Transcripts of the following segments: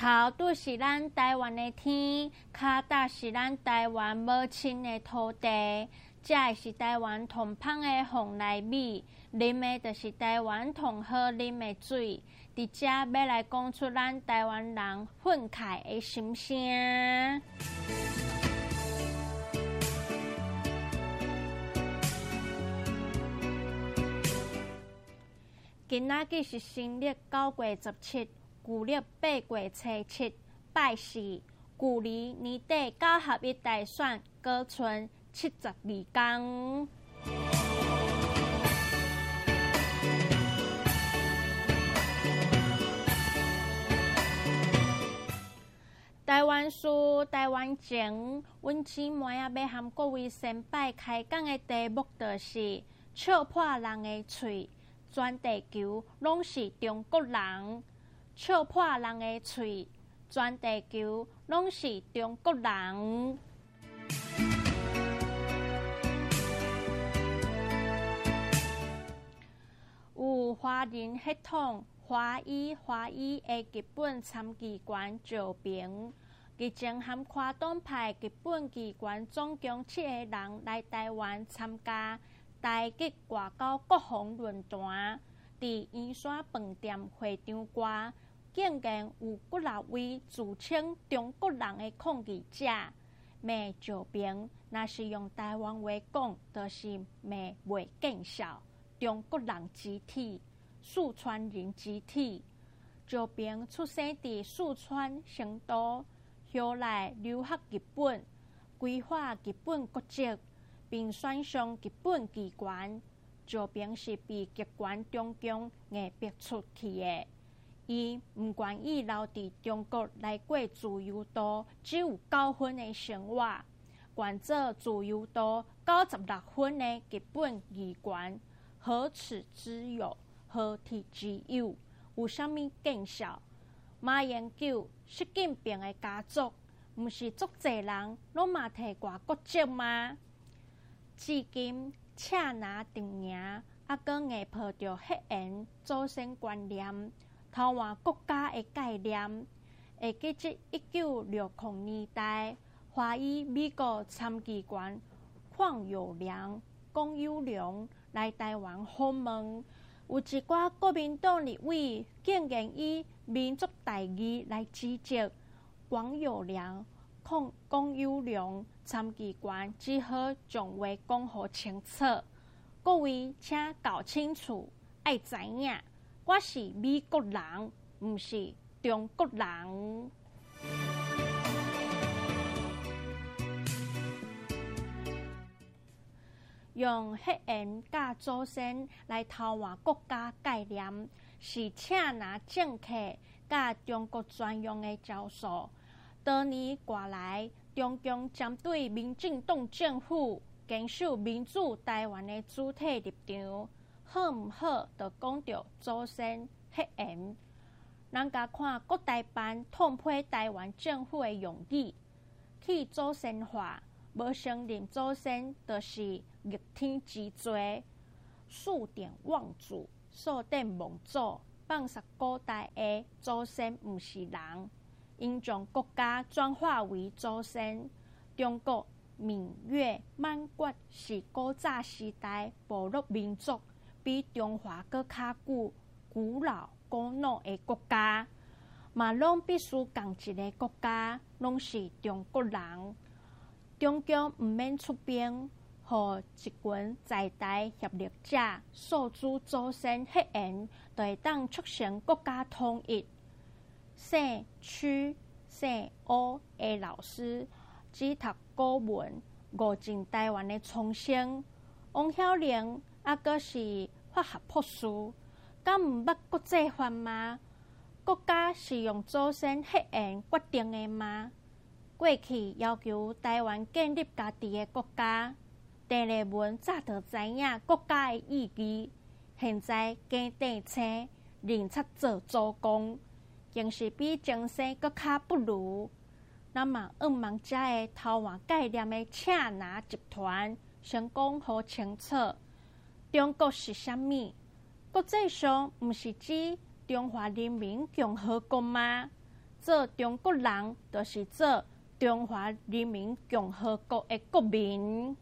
头拄是咱台湾的天，脚踏是咱台湾母亲的土地，食的是台湾同芳的凤梨米，啉的就是台湾同好啉的水。伫遮要来讲出咱台湾人愤慨的心声。今仔日是新历9月17，旧历8月初7，拜四。距离年底9合1大选，搁剩72天。台湾事、台湾情，阮姊妹要和各位先拜开讲的题目，就是笑破人的嘴。全地球拢是中国人，笑破人的嘴。全地球拢是中国人。有华人血统、华裔的基本参议员赵平，日前和跨党派基本议员总共7个人来台湾参加台籍外交国防论坛，伫圆山饭店会场外，竟然有几6位自称中国人的抗议者，骂赵平若是用台湾话讲，就是骂袂见笑，中国人集体、四川人集体。赵平出生伫四川成都，后来留学日本，规划日本国籍，并选上日本议员。赵平是被极权中共硬逼出去的，伊毋愿意留伫中国来过自由度只有9分的生活，愿做自由度96分的日本议员，何耻之有？何体之有？有啥物见笑？马英九、习近平的家族，毋是足侪人拢嘛摕外国籍吗？至今恰拿场名，阁硬抱着黑缘祖先观念、台湾国家的概念。会记即1960年代，华裔美国参议员邝友良、龚友良来台湾访问，有一寡国民党立委竟然以民族大义来指责邝友良、龚友良参议员，只好将话讲好清楚。各位请搞清楚，爱知影，我是美国人，毋是中国人。用黑缘甲祖先来偷换国家概念，是恰拿政客甲中国专用的招数。多年过来，中共针对民进党政府坚守民主台湾的主体立场，好毋好，就讲到祖先黑缘。人家看国台办痛批台湾政府的用语，去祖先化，无承认祖先就是逆天之罪，数典忘祖，数典忘祖，放杀古代的祖先毋是人。因将国家转化为祖先。中国、闽、粤、满国是古早时代部落民族，比中华搁较久、古老、古老的国家，嘛拢必须共一个国家，拢是中国人。中共毋免出兵，互一群在台协力者诉诸祖先黑缘，就会当促成国家统一。姓屈、姓吴的老师只读古文，误进台湾的创生。王晓玲阁是法学博士，敢毋捌国际法吗？国家是用祖先黑缘决定的吗？过去要求台湾建立家己的国家，郑丽文早就知影国家的意义，现在加地青，认出做祖公，竟是比前生搁较不如。咱嘛望遮个偷换概念的恰拿集团，先讲好清楚，中国是啥物？国际上毋是指中华人民共和国吗？ 做中国人，就是做中华人民共和国的国民。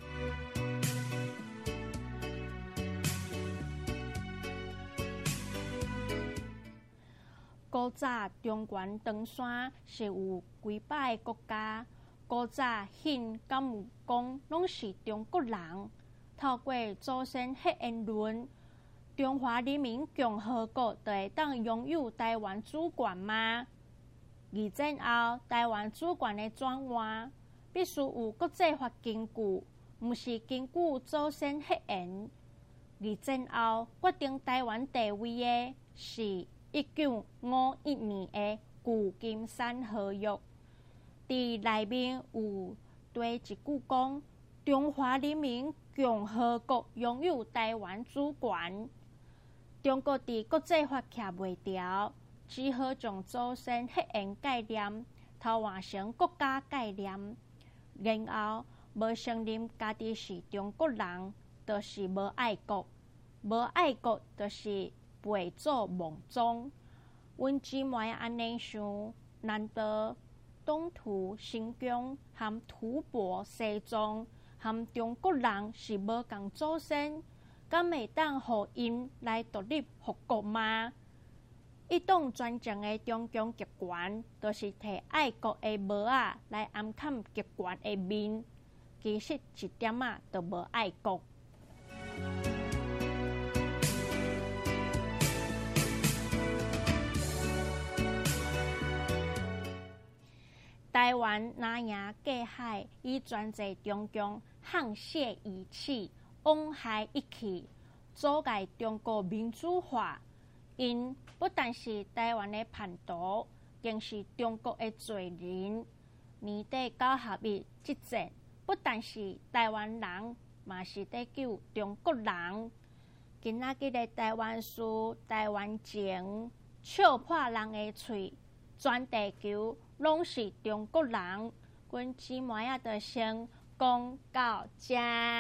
古早中原长山是有几百个国家，古早hin甲木讲拢是中国人。透过祖先迄言论，中华人民共和国就会当拥有台湾主权吗？二战后，台湾主权的转换必须有国际法根据，毋是根据祖先迄言。二战后决定台湾地位的是1951年的旧金山合约，伫内面有对一句讲：中华人民共和国拥有台湾主权。中国伫国际法徛袂牢，只好将祖先迄言概念偷换成国家概念，然后无承认家己是中国人，就是无爱国。无爱国就是背祖忘宗。阮姊妹安尼想，难道东土新疆和吐蕃西藏和中国人是无共祖先？敢会当互因来独立复国吗？一党专政的中共集权，就是摕爱国的帽仔来暗藏集权的面，其实一点仔都无爱国。台湾拿赢过海，以专制中共沆瀣一气、往海一气，阻碍中国民主化。因不但是台湾的叛徒，更是中国的罪人。年底9合1即战，不但是台湾人，嘛是在救中国人。今仔日的台湾事、台湾情，笑破人的喙，全地球拢是中国人。阮姊妹仔就先讲到这。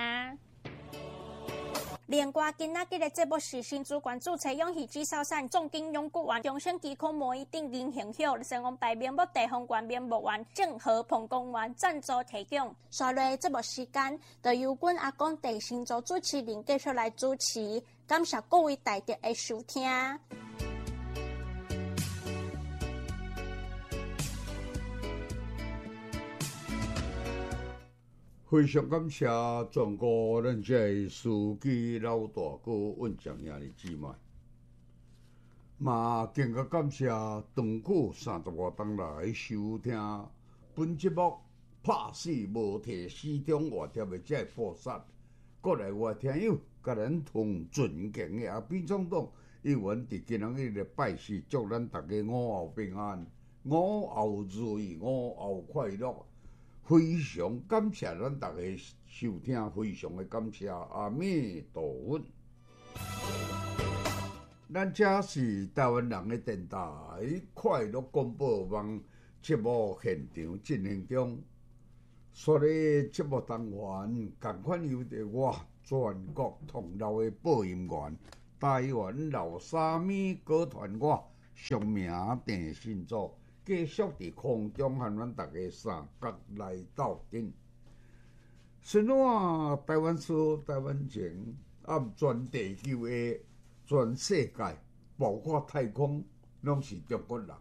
连歌今仔日的节目是新主管主持永续至少产总经永固员中省机空模拟定银行hiệu成功牌面目地方官面目员正和彭公员赞助提供。下来节目时间，就由阮阿公地新组主持人继续来主持，感谢各位大德的收听。 非常感谢全国咱这司机老大哥阮正兄的姊妹，嘛更加感谢长久30多冬来收听本节目拍死无摕死中活贴的这菩萨，国内外听友，甲咱同尊敬的阿扁总统，议员伫今仔日的拜四，祝咱大家午后平安，午后如意，午后快乐。非常感谢咱大家收听，非常的感谢阿弥陀佛。咱这是台湾人的电台快乐广播网节目现场进行中，所以节目单元同款由着我全国同胞的播音员台湾老沙米歌团我俗名郑信祖。继续伫空中和咱大家三角来斗阵，顺我台湾事、台湾情，全地球的全世界，包括太空，拢是中国人。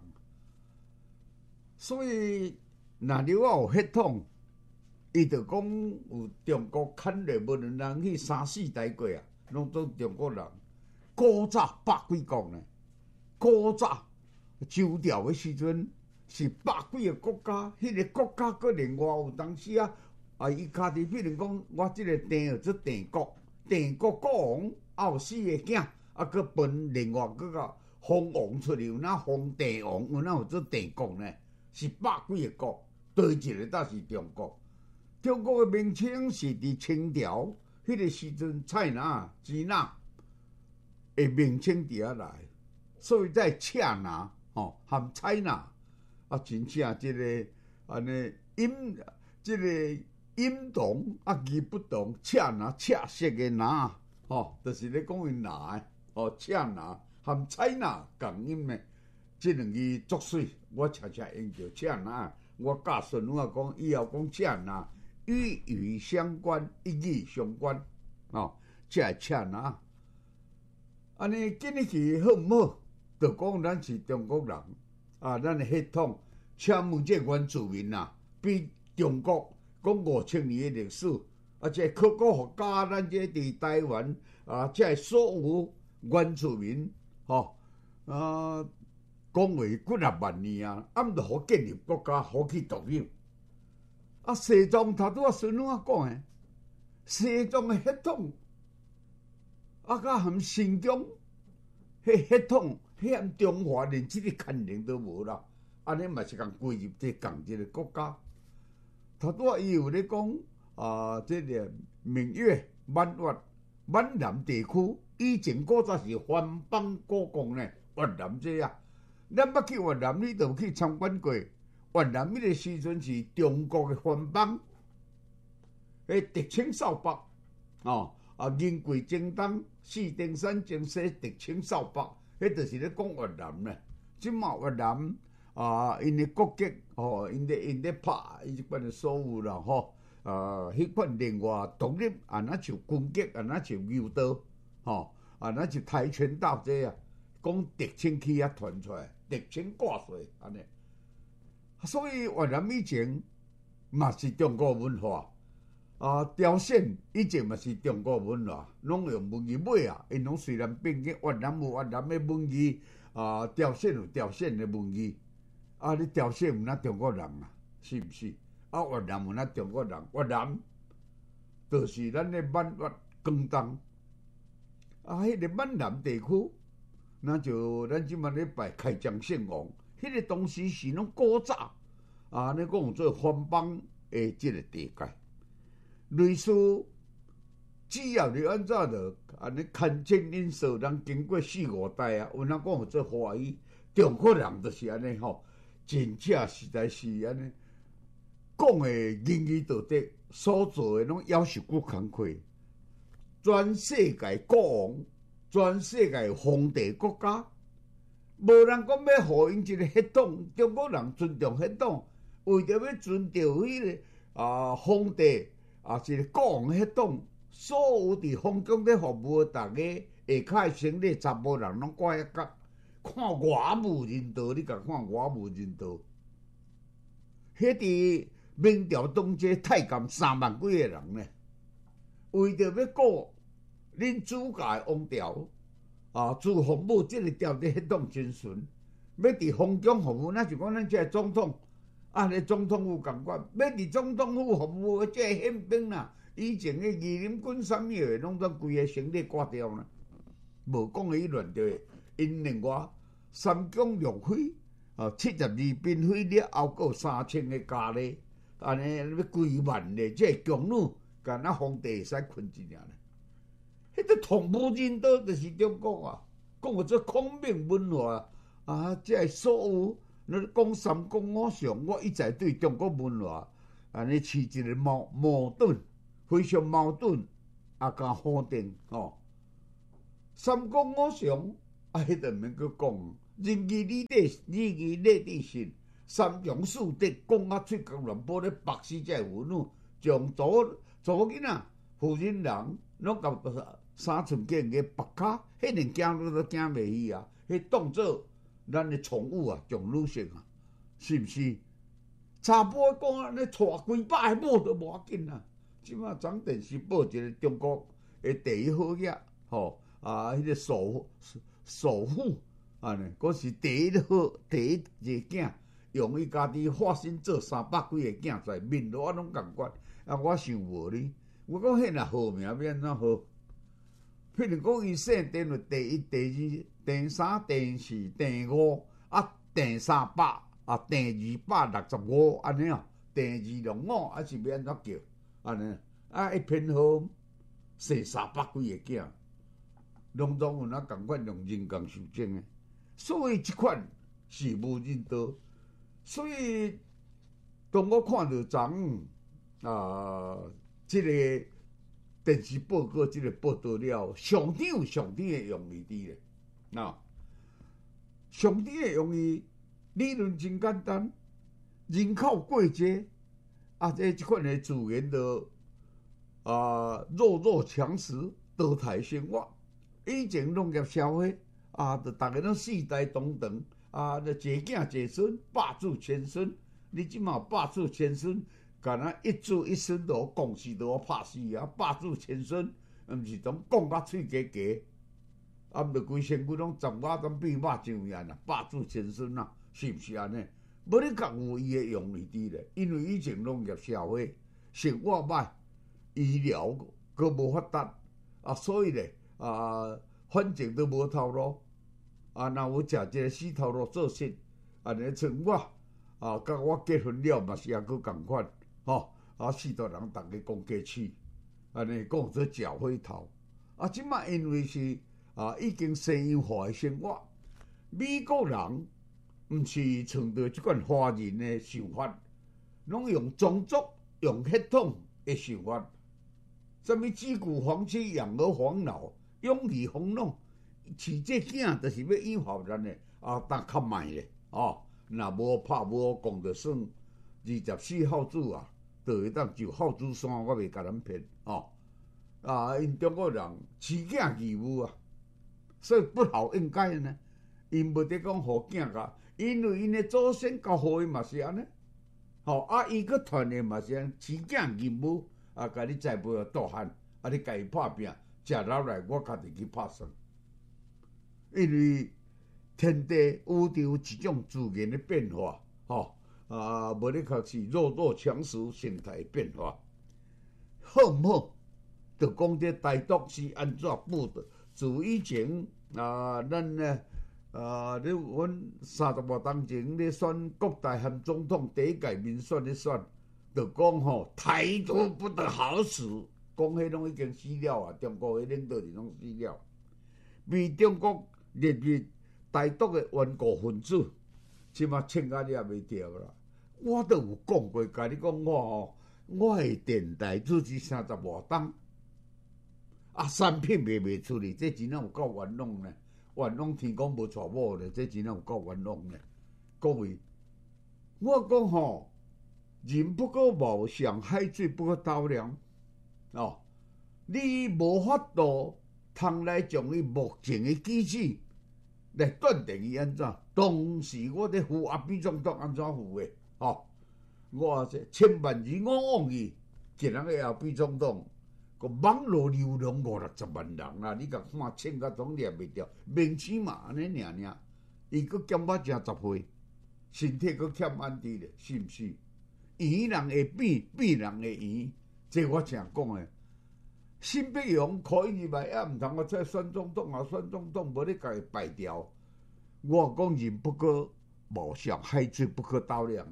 所以，若你我有血统，伊就讲有中国牵连无论人去3-4代过啊，拢做中国人。古早百几国呢，古早。周朝的时阵是百几个国家，迄个国家个另外有当时伊家己比如讲，我即个帝号做帝国，帝国国王有4个囝，佫分另外个封王出去，有哪封帝王，有哪有做帝国呢？是百几个国，对一个倒是中国。中国的名称是伫清朝迄个时阵，蔡拿、支那的名称伫遐来，所以在恰拿。含采纳真正即个安尼即个音同字不同，恰拿恰色的拿，就是咧讲因拿的恰拿含采纳共音的， 即两字作水，我常常研究赤哪。我教孙女讲，以后讲赤哪，语语相关，一语相关，哦，这系赤哪。安尼今日去好毋好？就讲咱是中国人啊，咱的血统，请问这原住民啊，比中国讲5000年的历史，啊，这考古学家，咱这伫台湾啊，这所有原住民，吼、讲话几啊万年啊，毋着好建立国家，好去独立。啊，西藏头拄孙女讲诶，西藏诶血统，啊，甲含新疆迄血统，迄含中华连即个可能都无啦。安尼嘛是共归入这共一个国家。头拄伊有咧讲啊，这个闽粤、闽粤、闽南地区，以前古早是番邦国共呢，越南这啊。咱捌去越南，你著去参观过。越南迄个时阵是中国的番邦，迄敌清扫北，哦，啊，人贵征东，四登山征西，敌清扫北，迄著是咧讲越南呢。即嘛越南啊，因的国籍，哦，因咧拍伊即款的所有啦，吼，迄款另外独立，啊，那像军击，啊，那像柔道，吼，啊，那像跆拳道这啊，讲敌清起啊传出来。敌清挂水安尼，所以越南以前嘛是中国文化啊，朝鲜以前嘛是中国文化，拢用文字买啊，因拢虽然变个越南有越南的文字啊，朝鲜有朝鲜的文字啊，你朝鲜有咱中国人啊，是毋是？啊，越南有咱中国人，越南就是咱的闽越广东啊，迄个闽南地区。那就咱即满咧拜开漳圣王，迄个当时是拢古早啊，你讲做番邦的即个地界，类似只要你按照着安尼牵牵因素，人经过4、5代啊，有人讲做华裔，中国人就是安尼吼，真正实在是安尼讲的言语道德，所做的拢要求不工课，全世界国王。全世界皇帝国家，无人讲要互因一个血统，中国人尊重血统，为着要尊重迄个皇帝一个国王血统，所有伫皇宫咧服务大家下骹生理查某人拢挂一角，看外务人道，你甲看外务人道，迄伫明朝当街太监3万几个人呢，为着要顾。恁主家的王朝啊，自父母即个条的血统真纯，要伫皇宫服务，那就讲咱这总统啊，咧总统府共款，要伫总统府服务，这宪兵啦，以前的义林军啥物的，拢总规个成立挂掉啦，无讲伊乱着，因另外三宫六妃啊，72嫔妃了后，还有3000个家咧，安尼要几万咧，这宫女，干那皇帝会使困一领咧。迄个同步人道就是中国啊，讲做孔明文化啊，这所有你讲三公五常，我一再对中国文化安尼持一个矛盾，非常矛盾啊，甲否定哦。三公五常啊，迄个免去讲，仁义礼智信，三从四德，讲啊出国乱报咧，白死这妇女，从左囡仔、妇人人，拢甲3寸见个白骹，迄连惊都惊袂去啊！迄当做咱的宠物啊，从女性啊，是毋是？查甫讲安尼带几百个某都无要紧啊！即马昨电视报一个中国的第一好嘢，吼啊，迄个首富安尼，嗰是第一个囝，用伊家己化身做300几个囝出来，面路啊拢共款。啊，我想无哩，我讲迄若好命要安怎好？譬如讲，伊姓电了第一、第二、第三、第四、第五啊，第300啊，第265安尼啊，第205啊是要安怎叫安尼啊？一偏好生300几个囝，拢总有咱共款用人工受精的，所以即款是无人道。所以当我看到即个。电视报告即个报道了，上天有上天的用意伫咧， 上帝会用伊理论真简单，人口过节即款的自然就弱肉强食，多态生活。以前农业社会就大家拢四代同堂就一囝一孙，百子千孙。你即马百子千孙，干那一子一孙都讲死都拍死啊！百子千孙，毋是总讲甲喙加加，毋着规身躯拢十瓦当变肉酱样啊！百子千孙啊，是毋是安尼？无你觉有伊的用意伫咧，因为以前农业社会生活歹，医疗佫无发达所以咧反正都无头路若有食一个死头路做事，安尼像我甲我结婚了嘛是抑佫共款四大人逐个讲家鼠，安尼讲做食火头即摆因为是已经西洋化的生活，美国人毋是创造即款华人的想法，拢用种族、用血统的想法。什么子固黄妻、养儿防老、养儿防老，饲这囝就是要养好咱的当较慢咧若无拍无讲就算24孝子就会当就孝子山，我袂甲咱骗因中国人饲囝义务所以不好应该呢。因无得讲互囝甲，因为因的祖先交互伊嘛是安尼，伊佫传的嘛是安饲囝义务甲你栽培大汉，你家己拍拼，食老来我家己去拍算。因为天地有一种自然的变化，无咧确是弱肉强食生态的变化。好毋好？就讲这台独是安怎布的？自以前咱呢阮30多当前咧选国大汉总统第一届民选咧选，就讲台独不得好死，讲迄拢已经死了中国的领导人拢死了，被中国列入台独的顽固分子，即马请甲你也袂掉啦。我都有讲过，甲你讲我的电台主持30多档，产品卖出去，这真有够冤枉呢！冤枉天公无带某咧，这真有够冤枉呢！各位，我讲人不可貌相，海水不可斗量你无法度通来将伊目前的机制来断定伊安怎。当时我咧扶阿扁总统安怎扶的我说千万人我往伊，一人个阿扁总统。网络流量50-60万人啦，你甲看称甲总念袂掉，名气嘛安尼尔，伊佫减我正10岁，身体佫欠安迪咧，是毋是？圆人会变，变人会圆，这我正讲诶。新北洋可以入来毋通我出来选总统选总统无咧甲伊败掉。我讲人不可貌相，海水不可斗量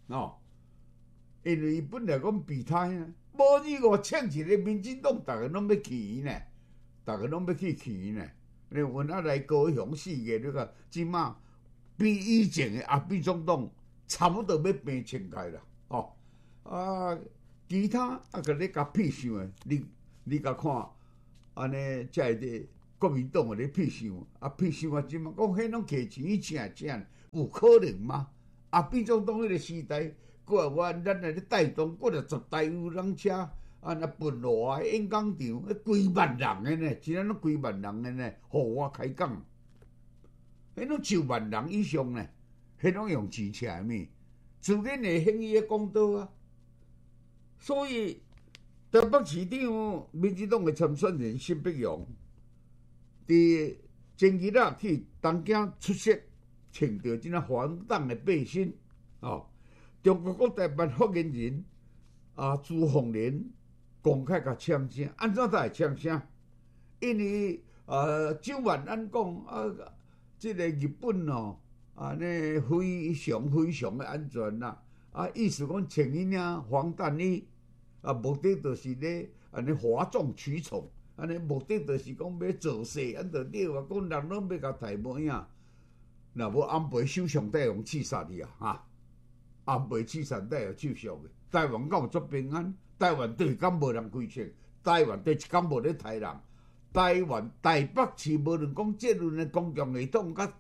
因为伊本来讲备胎无你请一个民进党，逐个拢要去呢，逐个拢要去呢。你阮来高雄4个，你看即马比以前的阿扁总统差不多要变清开啦。其他甲你甲屁想的，你甲看安尼，才会国民党咧屁想屁想即马讲迄拢摕钱请，有可能吗？阿扁总统迄个时代。过完咱来咧带动，过了10台游览车，那奔路演讲场，几万人的呢，真正拢几万人的呢，互我开讲，迄拢10万人以上呢，迄拢用钱请的，自然会兴伊的公道所以台北市长民进党的参选人辛北洋，伫前日去东京出席，请到即反党的背心中国国台办发言人朱凤莲公开甲呛声，安怎才会呛声？因为蒋万安讲即个日本安尼非常的安全啦意思讲穿迄领防弹衣目的就是咧安尼哗众取宠，安尼目的就是讲要造势，安就对讲人拢要甲台湾若无安倍首相得用刺杀你安倍刺杀得有手续的，台湾敢有足平安？台湾对敢无人规劝？台湾对敢无咧杀人？台湾台北市无论讲这轮的公共系统甲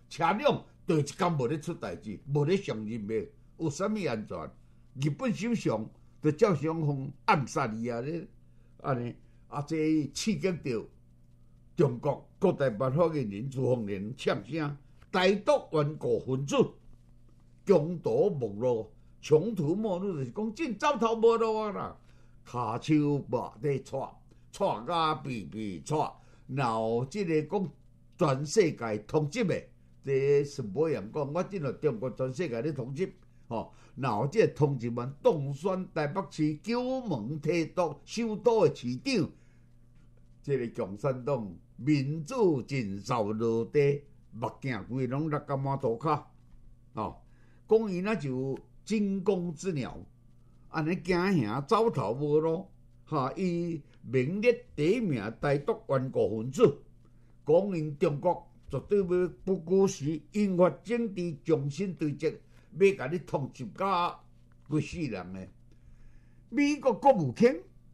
车辆就一工无咧出代志，无咧上人命，有啥物安全？日本首相就照相方暗杀伊啊咧，安尼这刺激到中国各大办发言人朱凤莲呛声：台独顽固分子穷途末路，穷途末路就是讲真走投无路啊啦，骹手无地踹，踹甲闭闭踹，然后即个讲全世界通缉的，这是无样讲，我进入中国全世界咧通缉，然后即个通缉完当选台北市九门提督首都的市长，即个共产党民主真扫落地，目镜规拢落甲满涂骹，讲伊那就惊弓之鸟，安尼行行走投无路，伊名列第一名台独顽固分子，讲因中国绝对要不顾时引发政治重新对决，要甲你通缉甲规世人诶。美国国务卿，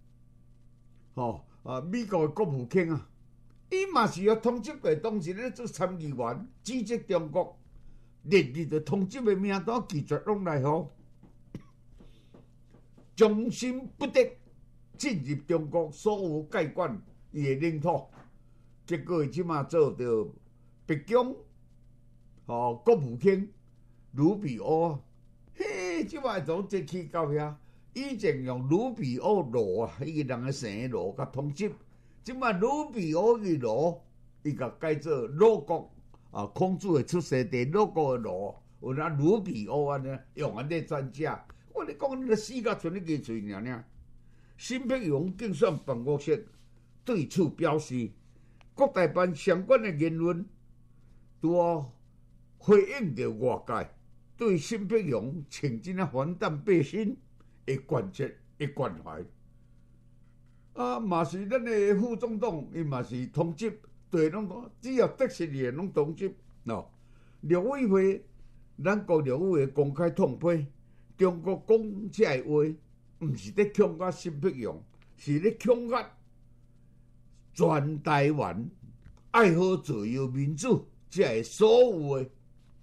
美国国务卿啊，伊嘛是要通缉过，当时咧做参议员，指责中国列入着通缉的名单，拒绝拢来互，终身不得进入中国所有界管伊的领土。结果伊即马做着白宫国务卿卢比欧，即马总这去到遐，以前用卢比欧罗啊，伊个人个姓罗甲通缉，即马卢比欧个罗，伊甲改做罗国孔子的出世地罗国的罗，有那卢比欧安尼用安尼专家，我咧讲你个死甲剩一支喙尔。辛碧荣竞选办公室对此表示，国台办相关的言论都回应着外界对辛碧荣曾经啊反弹百姓的关切的关怀。嘛是咱的副总统，伊嘛是通缉，对拢讲，只要得势的拢通缉。陆委会，咱国陆委会公开痛批，中国讲这话，毋是咧恐吓辛碧荣，是咧恐吓全台湾爱好自由民主，这所有的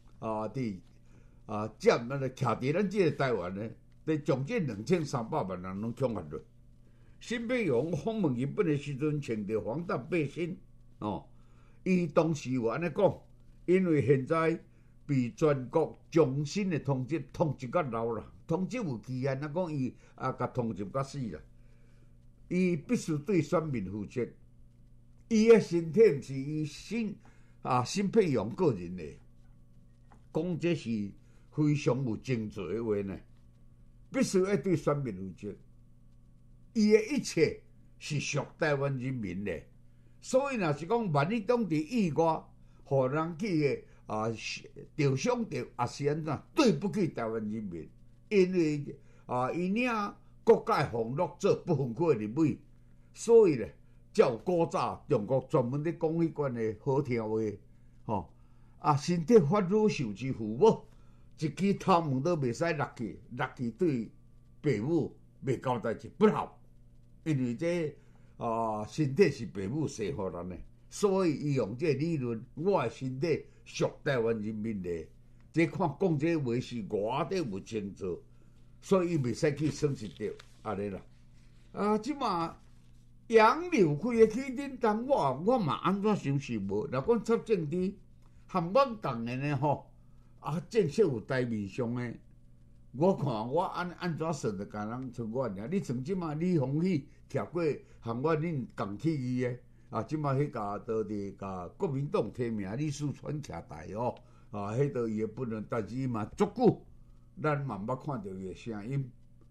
占那个徛伫咱这个台湾呢，得将近2300万人拢恐吓落。辛碧荣访问日本的时阵，穿着防弹背心，伊当时有安尼讲，因为现在被全国终身的通缉，通缉到老啦，通缉有期限，讲伊甲通缉到死啦。伊必须对选民负责，伊的身体毋是伊辛碧荣个人的，讲这是非常有精髓的话呢，必须要对选民负责。伊的一切是属台湾人民的，所以若是讲万一当伫意外，互人去着伤着，也是安怎对不起台湾人民，因为伊领国家俸禄做不分开的立委，所以咧，照古早中国专门咧讲迄款的好听话，身体发乳受之父母，一支头毛都袂使落去，落去对父母袂交代志不好。因为这身体是父母赐予咱的，所以伊用这理论，我的身体属台湾人民的。这看讲这话是我的有清楚，所以伊袂使去损失掉安尼啦。即马杨柳开的起顶当我嘛安怎想是无。若讲插政治，含阮共的呢正式有台面上的。我看我安怎算就甲人像我尔，你像即马李鸿禧徛过含我恁共起义的，即马迄家都伫甲国民党提名李四川徛台迄都伊的本人，但是伊嘛足久，咱嘛捌看到伊的声音。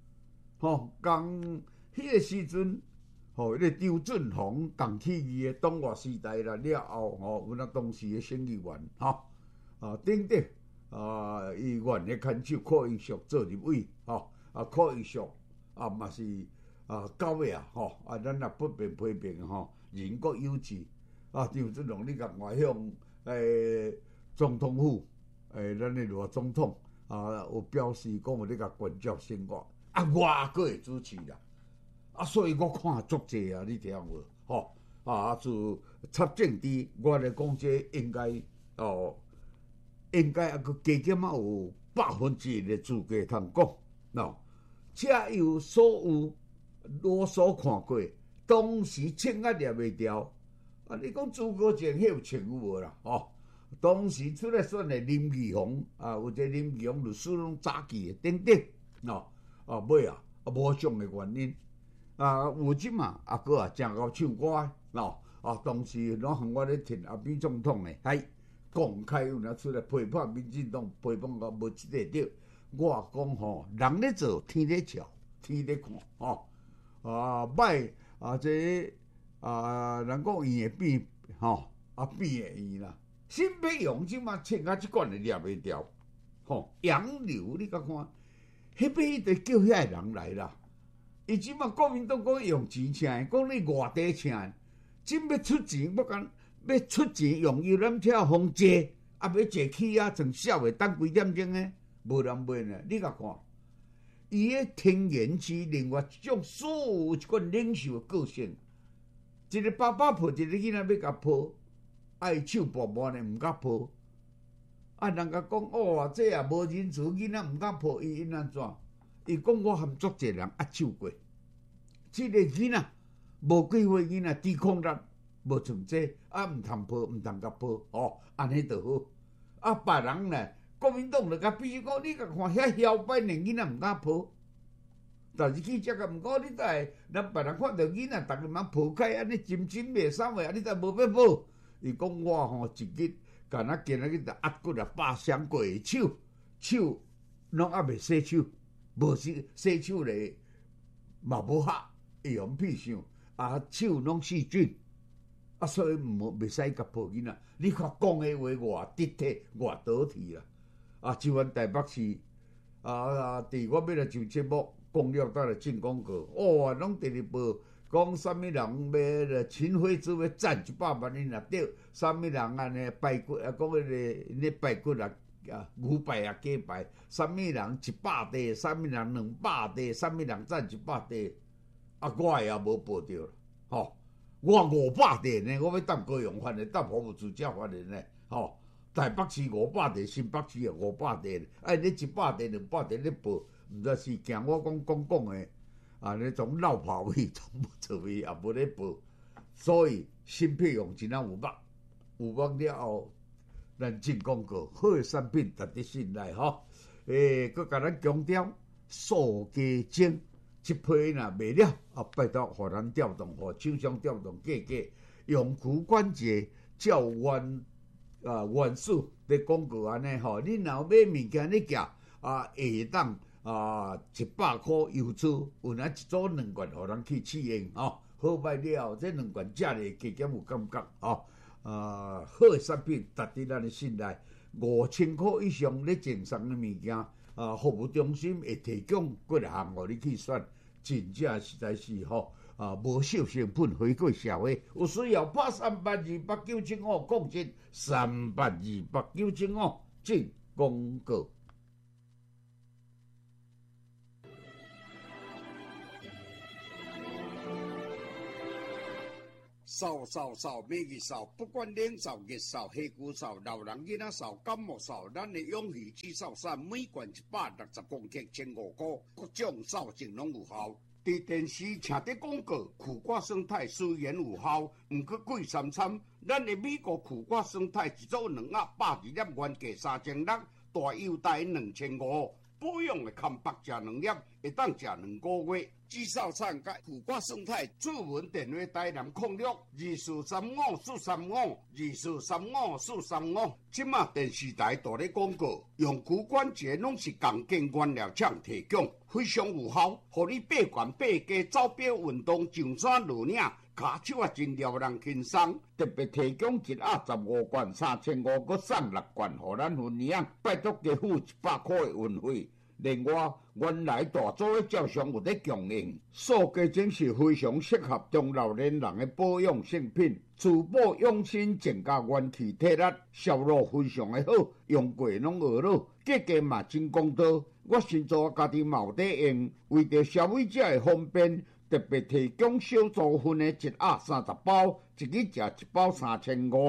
共迄个时阵，迄个周俊宏共起义的党外时代啦了后，阮当时的省议员等等。伊愿意牵手柯英淑做立委，柯英淑嘛是到尾咱也不便批评人各有志张振龙你甲外向总统府咱的罗总统有表示讲有咧甲关照生活，我佫会支持啦，所以我看足济你听无？就插政治，我来讲这应该应该还佫加减有1%的资格通讲，喏，这有所有我所看过，当时称也抓袂牢。啊，你讲朱国正迄有称有无啦？当时出来选的林义雄啊，有一个林义雄律师拢早期的等等，尾啊无种的原因啊，有即嘛啊佫啊正够唱歌当时拢向我咧听阿扁总统的，公开有人出来批判民进党，批判到无一个对。我讲人咧做，天咧瞧，天咧看歹这人讲圆的变变的圆啦。新北洋即马穿啊即款的抓袂牢，洋流你甲看，迄边就叫遐人来啦。伊即马国民党讲用钱请的，讲你外地请的，真要出钱，要出钱用游览车方坐，要坐起从少的等几点钟呢？无人买呢。你甲看，伊个天然气另外一种所有一款领袖的个性，一个爸爸抱一个囡仔要甲抱。爱手薄薄呢，毋敢抱。人甲讲这也无仁慈，囡仔毋敢抱，伊因安怎？伊讲我含足侪人压手过，即个囡仔无几岁囡仔抵抗力无像这，毋通抱，毋通甲抱，安尼就好。别人呢，国民党就甲比如讲，你甲看遐嚣摆的囡仔毋敢抱，但是去遮个毋过，你才咱别人看到囡仔，逐个人抱开安尼真袂爽的，你才无要抱。伊讲我一日，干那今仔日就压骨把伤过的手拢还袂洗手，无洗手咧嘛无合，会用屁想手拢细菌，所以袂使甲抱囡仔。你看讲的话偌得体，偌倒体啦。就阮台北市伫我要来上节目，讲了倒来进广告，拢直直报。讲啥物人要来秦桧子要赚100万，你若对；啥物人安尼排骨讲迄个排骨牛排假排；啥物人100块，啥物人200块，啥物人赚100块，我也无报着啦，我500块呢，我要当高雄发的，当服务处遮发的呢，台北市500块，新北市也500块，你100块、200块你报，毋知是惊我讲的。你从绕跑位，从无做位，也无咧报，所以新配用真有目了后，咱进广告，好的产品值得信赖佫甲咱强调数价精，一批若卖了，拜托互咱调动，互厂商调动价格，用骨关节照原数咧广告安尼你若买物件你寄会当。100块邮资，有哪一组2罐，互人去试用好歹了，这2罐食咧加减有感觉好的产品值得咱的信赖。5000块以上咧赠送的物件，服务中心会提供几项互你去选，真正实在是无少成本回馈社会。有需要打3828975控制3828975进广告。扫，每日扫，不管冷扫、热扫、黑骨扫、老人囡仔扫、感冒扫，咱的永续至扫伞每罐160公克，1500块，各种扫净拢有效。伫电视请得广告，苦瓜生态虽然有效，毋过贵参参。咱的美国苦瓜生态一组2盒，120粒原价3600，大优待2500。保养的康白食2粒，会当食2个月。至少产甲苦瓜生态主文电话台南06243524352435。即马电视台大咧广告，用骨关节拢是共建原料厂提供，非常有效，互你8悬8加走表运动上山落岭。骹手真撩人轻松，特别提供1盒15罐3500，搁送6罐，互咱分享。拜托加付100块的运费。另外，原来大组的照相有咧供应，塑胶精是非常适合中老年人的保养性品，除保养生增加元气体力，效果非常的好，用过拢学了，价格嘛真公道。我先做家己嘛有在用，为着消费者的方便。特别提供小组分的1盒30包，一日食1包3500，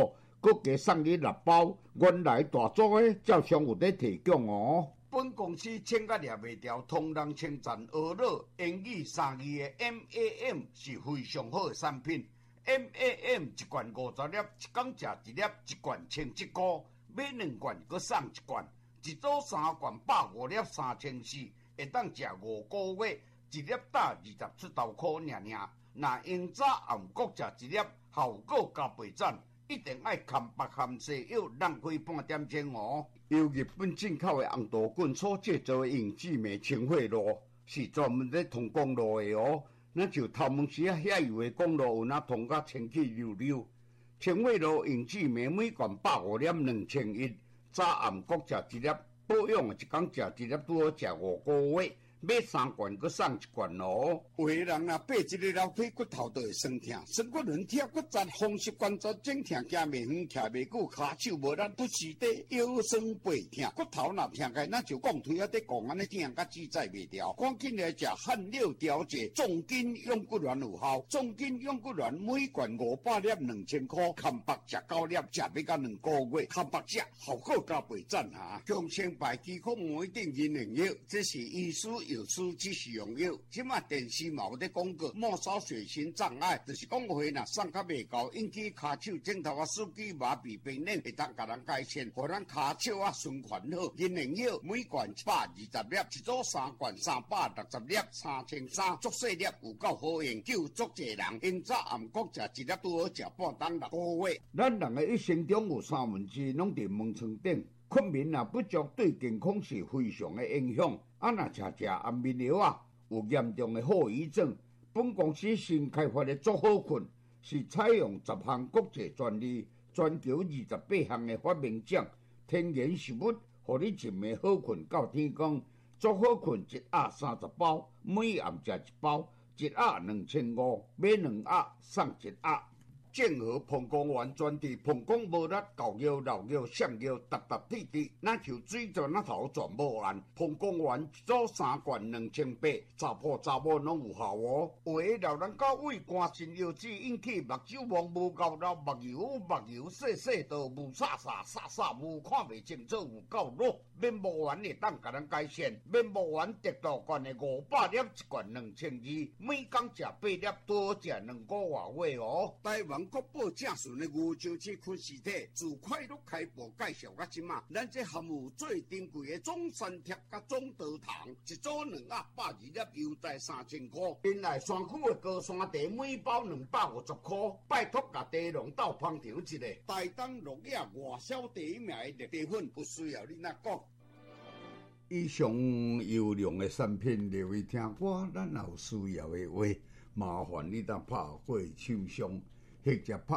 佮加送你6包原来大组的照常有咧提供哦。本公司请甲掠袂掉，同人称赞俄乐英语3字的 MAM 是非常好的产品。MAM 一罐50粒，一天食1粒，一罐1100，买2罐佮送1罐，一组3罐150粒3400，会当食5个月，一粒打20出头块尔尔。若用早暗各食1粒，效果加倍赞。一定爱含白含西药，浪费半点钟哦。由日本进口的红豆棍所制造的永志美清血露，是专门咧通公路的哦。那就头毛时啊，遐油的公路有哪通甲清气溜溜。清血露永志美每罐150粒2100，早暗各食1粒，保养一天食1粒，拄好食5个月。买3罐，佮送1罐咯。有个人啊，爬一个楼梯，骨头都会酸痛，酸骨轮贴骨折，风湿关节整痛，行袂远，徛袂久，骹手无力，不时地腰酸背痛，骨头若痛开，那就讲腿啊，得讲安尼痛，甲自在袂掉。赶紧来食汗六调节，重筋养骨丸有效。重筋养骨丸每罐500粒2000块，含白食9粒，食要到2个月，含白食效果加倍赞哈。强生牌肌壳膜一定银灵药，这是医师。有书只是用药，即马电视嘛有咧广告，末梢血型障碍，就是讲话若送较袂够，引起骹手指头啊、手指麻痹、病人会当甲人改善，互咱骹手啊循环好。银灵药每罐120粒，一组3罐360粒，3300，足细粒有够好用，救足济人。因早暗各食1粒，拄好食半当6个月。咱人的一生中有1/3拢伫门床顶。困眠啊不足对健康是非常的影响。若食安眠药啊，有严重的后遗症。本公司新开发的足好困，是采用10项国际专利，全球28项的发明奖，天然食物，互你一暝好困到天光。足好困1盒30包，每暗食1包，1盒2500，买2盒送1盒。正和膀胱丸专治膀胱无力、狗腰、老腰、闪腰、达铁铁，那就水泉那头全无完。膀胱丸一组3罐2800，查甫查某拢有效哦。有个老人家胃肝肾腰子引起目睭盲、无够老、目睭细细道、无煞无看袂清楚、有够弱。面膜丸会当甲咱改善。面膜丸得到罐的500粒，一罐2200，每天食8粒，多食2个月哦。台湾国宝正顺的牛上市昆实体，自快乐开播介绍到即马，咱这含有最珍贵的中山贴甲中德糖，一组2盒120粒，优待3000块。原来山区的高山茶每包250块，拜托甲茶农斗捧场一个，台东落叶外销第一名的茶粉，不需要你那讲。以上优良的产品留为听歌，咱也有需要的话，麻烦你当拍过厂商，或者拍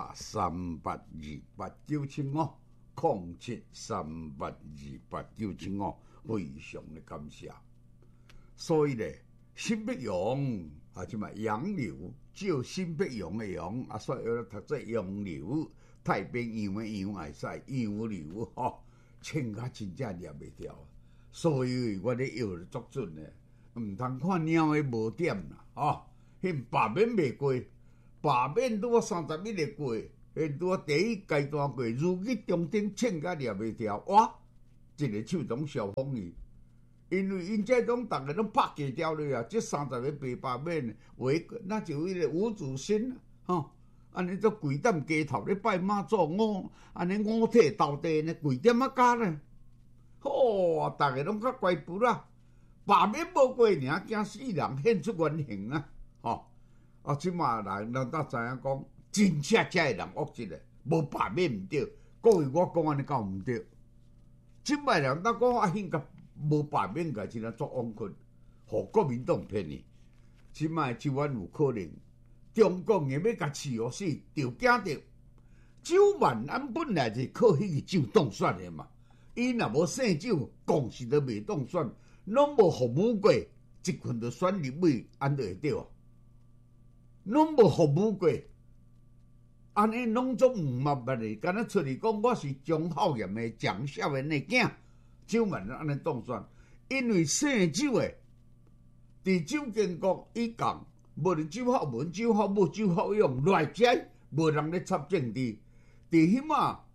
3828957073828975，非常的感谢。所以咧，新北洋啊，即嘛洋流，照新北洋的洋啊，所以要读做洋流，太平洋的洋会使洋流吼，穿甲真正抓袂掉。所以我咧摇得足准咧，毋通看猫的无点啦，吼，迄罢免袂过，罢免拄啊31个过，迄拄啊第一阶段过，如去中顶穿甲抓袂掉，哇，一个手拢消风去，因为因这种逐个拢拍假掉了啊，这30个被罢免，为那就迄个吴祖新吼，安尼做跪点街头咧拜妈祖安尼五体投地呢，跪点啊加咧。哦，大家拢较乖步啦，罢免无过尔，惊死人现出原形啊！吼，啊，即马人当知影讲，真正遮个人恶质个，无罢免毋对。各位，我讲安尼讲毋对。即摆人当讲啊，现甲无罢免个，真正作罔困，互国民党骗你。即摆台湾有可能，中共硬要甲饲互死，就惊着9万安本来是靠迄个酒当选的嘛。伊若无姓酒，讲是都袂当选，拢无服务过，一群就选立委，安就会对啊？拢无服务过，安尼拢总毋捌捌的，敢若出嚟讲我是中浩炎的蒋少年的囝，9万安尼当选，因为姓酒的，伫酒建国以降，无论酒好文、酒好武、酒好勇，乱遮无人咧插政治，伫迄马。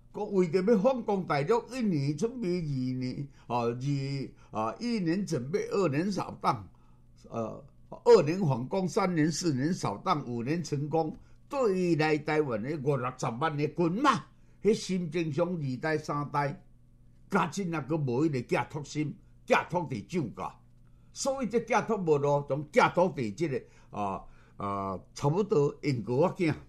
为着要反攻大陆，1年准备2年，1年准备，2年扫荡，2年反攻，3年、4年扫荡，5年成功。对于来台湾的50-60万的军马，迄心情上2代、3代，加进啊，佫无迄个寄托心，寄托伫蒋家，所以这寄托无咯，从寄托伫即个差不多英国仔囝。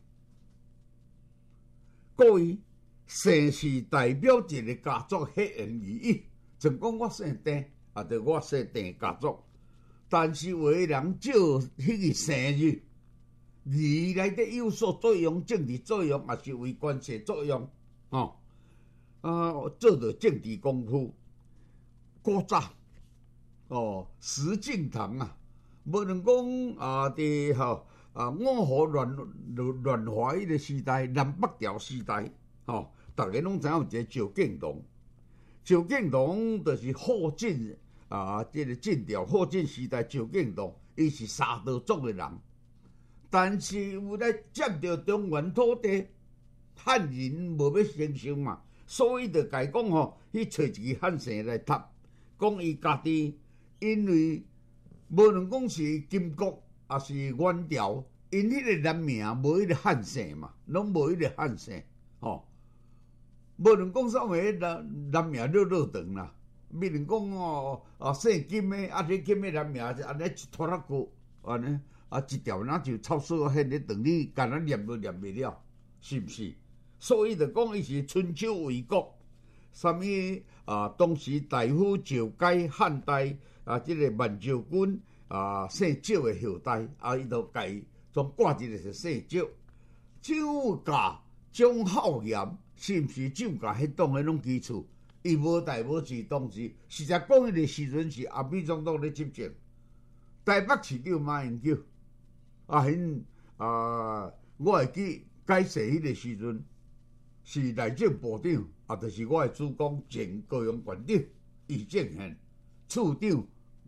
各位，姓是代表一个家族血缘而已。尽管我姓丁，就我姓丁家族，但是有的人照迄个姓字。字内底有所作用，政治作用，也是为关系作用，做着政治功夫。古早，石敬瑭啊，无论讲伫五胡乱华迄个时代，南北朝时代，大家拢知影有一个赵敬龙。赵敬龙就是后晋即个晋朝后晋时代赵敬龙，伊是沙陀族的人。但是有来占着中原土地，汉人无要承受嘛，所以就家讲去找一个汉姓来读，讲伊家己因为无论讲是金国也是元朝，因迄个人名无迄个汉姓嘛，拢无迄个汉姓，无论讲啥物人名绕长啦，比如讲姓金的，这金的人名是安尼一拖拉久，安尼。一条那就抄书现咧等你干那念都念袂了，是不是？所以就讲伊是春秋为国，什么当时大夫赵介汉代即个万赵君姓赵的后代伊就改从挂一个是姓赵。蒋家蒋孝严是毋是蒋家迄党的拢基础？伊无代无志，当时实在讲迄个时阵是阿美总统咧执政，台北市长马英九。我会记改姓迄个时阵，是内政部长，就是我的主公前高雄县长易正宪，处长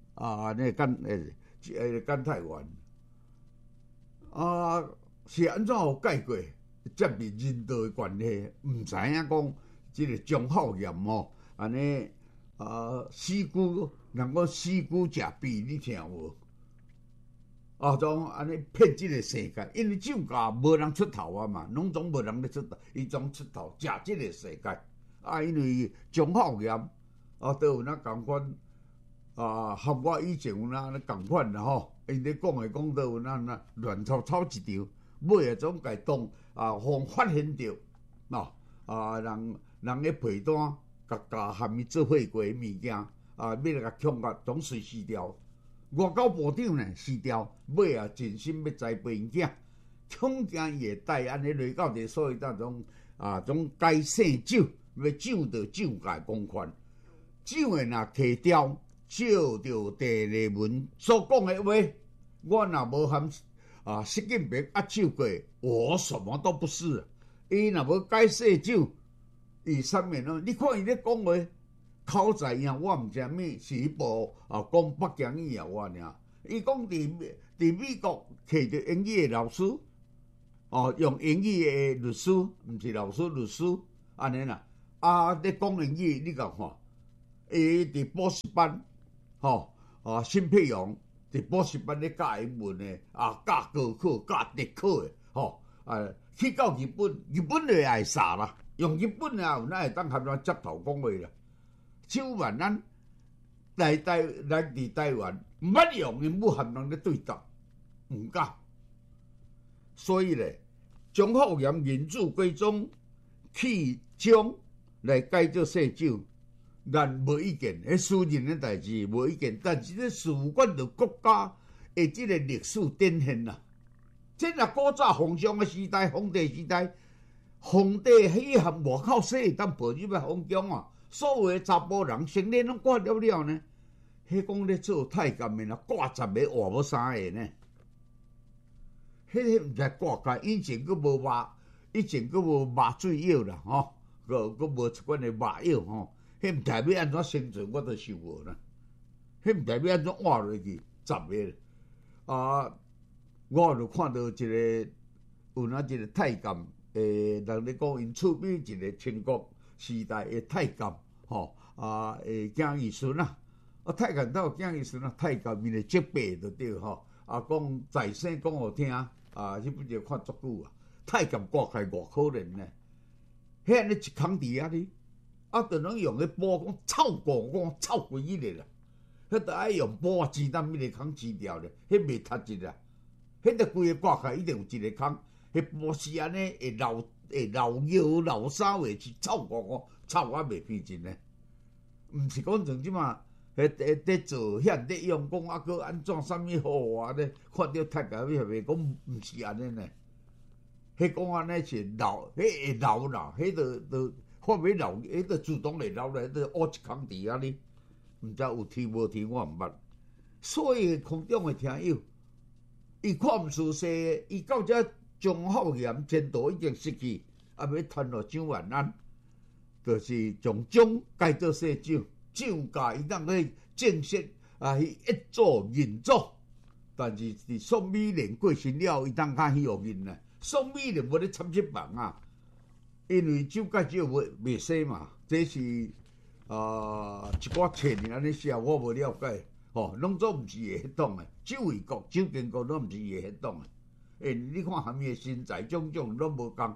简太元，是安怎有改过接入人道的关系？毋知影讲即个蒋孝严安尼死猪，人讲死猪食鳖，你听无？总安尼骗即个世界，因为蒋家无人出头嘛，拢总无人咧出头，伊总出头食即个世界。因为蒋孝严都有那共款和我以前有那共款啦因咧讲都有那乱抄抄一条，尾总家当互发现着人咧配单，甲含伊做伙过的物件要来甲抢甲总随死掉。外交部长呢死掉，尾真心要栽培因囝，恐惊伊会带安尼落到一所以种改姓蒋，要蒋着蒋家公权。蒋的若摕掉，照着地理文所讲的话，我若无含习近平照过，我什么都不是。伊若无改姓蒋，伊啥物呢？你看伊咧讲话。口才样我毋知影，是迄部讲北京语啊我尔。伊讲伫美国摕着英语的老师，用英语的律师，毋是老师律师安尼啦。咧讲英语，你甲看，伊伫补习班，新培阳伫补习班咧教英文的，教高考、教特考的，去到日本，日本就会傻啦，用日本有哪会当含咱接头讲话啦？手万咱来伫台湾，毋捌用英语含人咧对答，毋敢。所以咧，蒋孝严人主归宗，弃蒋来改做姓蒋，咱无意见，迄私人的代志无意见，但是咧事关着国家的即个历史典现啦。即若古早皇上的时代、皇帝时代，皇帝迄含外口说会当步入来皇宫所有的查甫人成年拢挂了了呢，迄讲咧做太监的挂10个活无3个呢，迄毋知挂甲以前佫无麻，以前佫无麻醉药啦佫无一款的麻药迄毋知要安怎生存，我都受无啦，迄毋知要安怎活落去10个我就看到一个有那一个太监人咧讲因出名一个清国时代的太监，蒋义顺啊，太监都有蒋义顺啊，太监面的责备就对讲在生讲好听迄本就看足久啊，太监挂开偌可怜呢，遐安尼一空伫遐哩，就能用迄布讲臭过，讲臭规日咧啦，迄着爱用布支担迄个空支掉咧，迄袂塌一啦，迄着规个挂开一定有一个空，迄布是安尼会流尿流沙话是臭过，臭啊袂平静咧，毋是讲像即马。伫做遐伫用讲搁安怎啥物好咧？看到太监迄讲毋是安尼呢？迄讲安尼是流，迄会流啦，迄就看要流，迄就自动会流来，迄就乌一空伫遐哩。毋知有天无天，我毋捌。所以空中的听友，伊看毋舒适，伊到遮张浩炎前途已经失去，要传落蒋万安，就是从蒋改做市长。蒋家伊当去正式去一做认做，但是伫宋美龄过身了，伊当较虚荣呢。宋美龄无咧参这房啊，因为蒋介石袂使嘛，这是一寡册尔安尼写，我无了解，拢总毋是伊迄党诶。周卫国、周建国拢毋是伊迄党诶。你看含伊诶身材种种拢无共，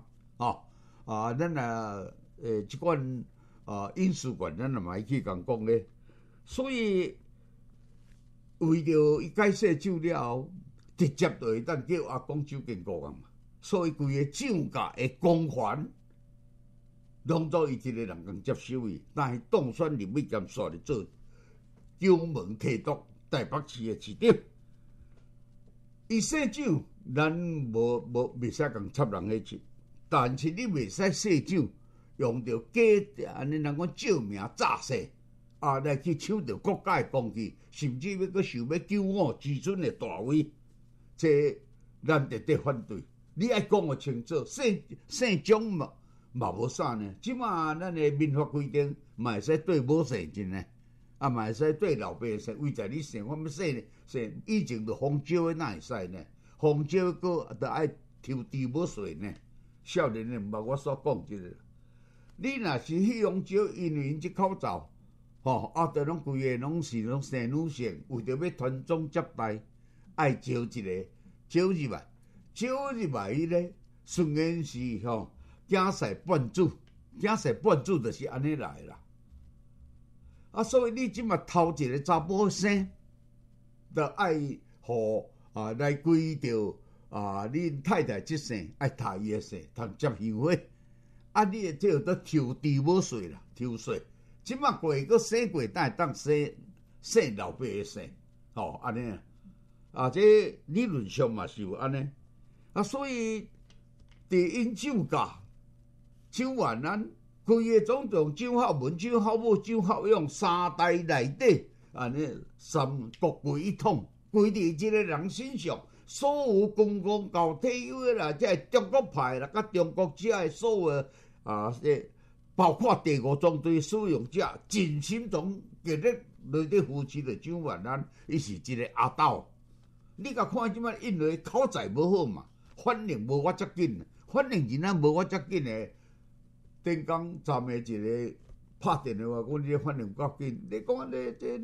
咱即款。印书馆咱也嘛去共讲咧，所以为着伊改姓周了后，直接就会当叫阿公周建国啊嘛。所以规个蒋家的光环，拢做伊一个人共接受伊，但是当选入去兼煞咧做蒋门提督台北市的市长。伊姓蒋，咱袂使共插人迄切，但是你袂使姓蒋。用着假安尼，人讲照明诈势来去抢着国家的公器，甚至要阁想要救我自尊的大位，这咱绝对反对。你爱讲个清楚，姓蒋嘛无啥呢？即马咱的民法规定，嘛会使对某姓真呢，嘛会使对老百姓。为在你姓，我们姓以前就洪招的哪会使呢？洪招个着爱抽地无税呢？少年的毋捌我所讲即个。你若是去用招，因为因即口罩，着拢规个拢是生女性，为着要传宗接代，爱招一个招入来，招入来伊咧，顺延是囝婿半子，囝婿半子就是安尼来啦。所以你即马头一个查甫生，着爱互来归着恁太太即生，爱读伊的姓，通接香火。你会即个抽地无税啦，抽税。即马过个生过，但当生老爸的姓，安尼这理论上嘛是有安尼。所以伫因蒋家、蒋万安、规个总统、蒋孝文、蒋孝武、蒋孝勇三代内底，安尼三国归一统，归伫即个人身上。所有公共交体育的啦，即中国派啦，甲中国遮的所有包括第5中队使用者，真心总极力来咧扶持着蒋万安，伊是一个阿斗。你甲看即摆因为口才无好嘛，反应无我遮紧，反应人仔无我遮紧的。顶工站的一个拍电话，讲你反应够紧，你讲安尼这。